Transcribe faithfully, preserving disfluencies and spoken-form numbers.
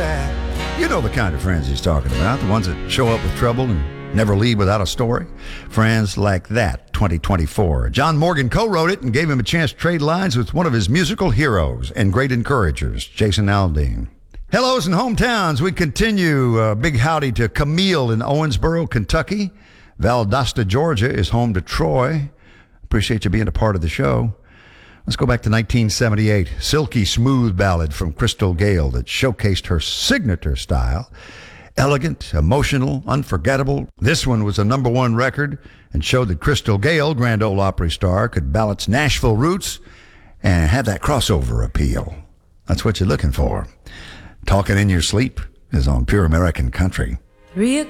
that. You know the kind of friends he's talking about, the ones that show up with trouble and never leave without a story. Friends Like That, twenty twenty-four. John Morgan co-wrote it and gave him a chance to trade lines with one of his musical heroes and great encouragers, Jason Aldean. Hellos and hometowns. We continue. Uh, big howdy to Camille in Owensboro, Kentucky. Valdosta, Georgia is home to Troy. Appreciate you being a part of the show. Let's go back to nineteen seventy-eight. Silky smooth ballad from Crystal Gayle that showcased her signature style. Elegant, emotional, unforgettable. This one was a number one record and showed that Crystal Gayle, Grand Ole Opry star, could balance Nashville roots and have that crossover appeal. That's what you're looking for. Talking in Your Sleep is on Pure American Country. Three